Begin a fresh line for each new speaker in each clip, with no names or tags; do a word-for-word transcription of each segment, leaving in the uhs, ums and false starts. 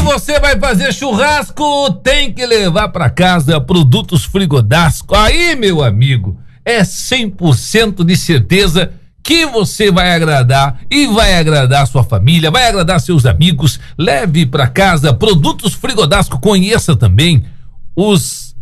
você vai fazer churrasco, tem que levar para casa produtos Frigodaço. Aí, meu amigo, é cem por cento de certeza que você vai agradar e vai agradar sua família, vai agradar seus amigos. Leve para casa produtos Frigodaço. Conheça também os...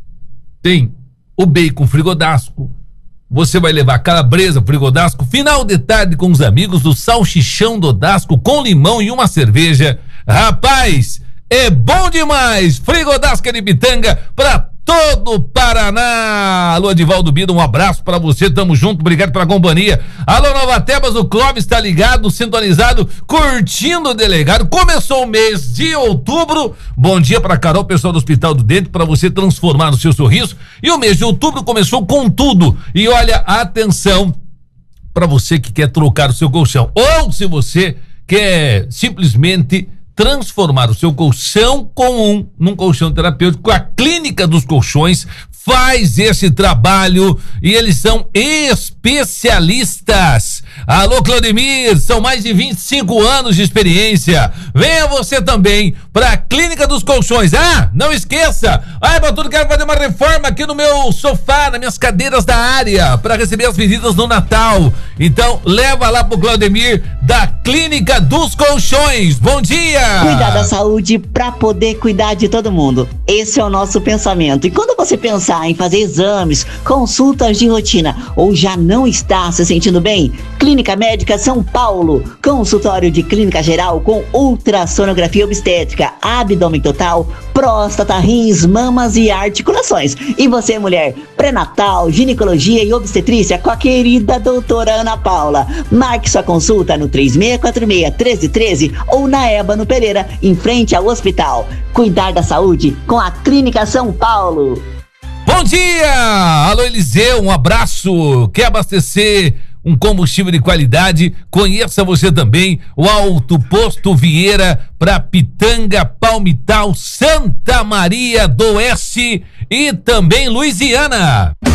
Tem o bacon Frigodaço. Você vai levar calabresa Frigodaço. Final de tarde com os amigos, do salchichão do Dasco com limão e uma cerveja. Rapaz, é bom demais. Frigodaço de Pitanga pra todo o Paraná. Alô, Edivaldo Bida, um abraço pra você, tamo junto, obrigado pela companhia. Alô, Nova Tebas, o Clóvis tá ligado, sintonizado, curtindo o delegado. Começou o mês de outubro. Bom dia pra Carol, pessoal do Hospital do Dente, pra você transformar no seu sorriso. E o mês de outubro começou com tudo. E olha, atenção pra você que quer trocar o seu colchão, ou se você quer simplesmente transformar o seu colchão comum num colchão terapêutico, a Clínica dos Colchões faz esse trabalho e eles são especialistas. Alô, Claudemir, são mais de vinte e cinco anos de experiência. Venha você também para a Clínica dos Colchões. Ah, não esqueça, ai, mas tudo quero fazer uma reforma aqui no meu sofá, nas minhas cadeiras da área, para receber as visitas no Natal. Então, leva lá pro Claudemir da Clínica dos Colchões. Bom dia!
Cuidar da saúde para poder cuidar de todo mundo. Esse é o nosso pensamento. E quando você pensar em fazer exames, consultas de rotina ou já não está se sentindo bem, Clínica Médica São Paulo, consultório de clínica geral com ultrassonografia obstétrica, abdômen total, próstata, rins, mamas e articulações. E você, mulher, pré-natal, ginecologia e obstetrícia com a querida doutora Ana Paula. Marque sua consulta no três seis quatro seis, um três um três ou na Ébano Pereira, em frente ao hospital. Cuidar da saúde com a Clínica São Paulo.
Bom dia! Alô, Eliseu, um abraço. Quer abastecer um combustível de qualidade? Conheça você também o Alto Posto Vieira para Pitanga, Palmital, Santa Maria do Oeste e também Louisiana.